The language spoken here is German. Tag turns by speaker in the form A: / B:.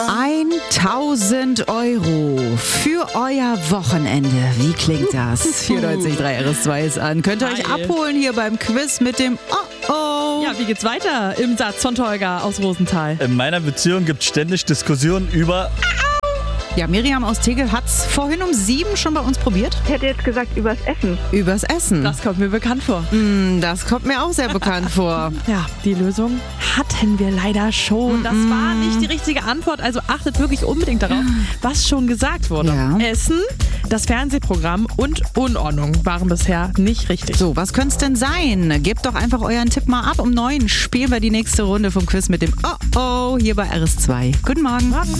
A: 1.000 Euro für euer Wochenende. Wie klingt das? 94.3 RS2 ist an. Könnt ihr euch abholen hier beim Quiz mit dem Oh-Oh.
B: Ja, wie geht's weiter im Satz von Tolga aus Rosenthal?
C: In meiner Beziehung gibt es ständig Diskussionen über...
A: Ja, Miriam aus Tegel hat's vorhin um 7 schon bei uns probiert.
D: Ich hätte jetzt gesagt, übers Essen.
A: Übers Essen.
B: Das kommt mir bekannt vor.
A: Das kommt mir auch sehr bekannt vor.
B: Ja, die Lösung hatten wir leider schon. Das war nicht die richtige Antwort, also achtet wirklich unbedingt darauf, was schon gesagt wurde.
A: Ja.
B: Essen, das Fernsehprogramm und Unordnung waren bisher nicht richtig.
A: So, was könnte es denn sein? Gebt doch einfach euren Tipp mal ab. Um 9 spielen wir die nächste Runde vom Quiz mit dem Oh-Oh hier bei RS2. Guten Morgen.